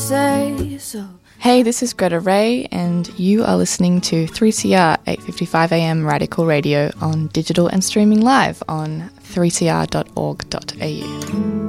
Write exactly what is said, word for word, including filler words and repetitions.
say so. Hey, this is Greta Ray, and you are listening to three C R eight fifty-five A M Radical Radio on digital and streaming live on three c r dot org dot a u.